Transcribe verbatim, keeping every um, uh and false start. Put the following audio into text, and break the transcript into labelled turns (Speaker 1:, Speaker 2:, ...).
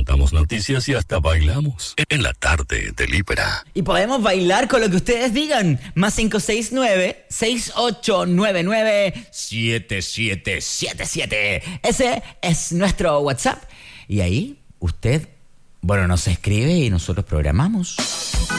Speaker 1: contamos noticias y hasta bailamos. En la tarde de Libera.
Speaker 2: Y podemos bailar con lo que ustedes digan. Más cinco seis nueve, seis ocho nueve nueve, siete siete siete siete. Ese es nuestro WhatsApp. Y ahí usted, bueno, nos escribe y nosotros programamos.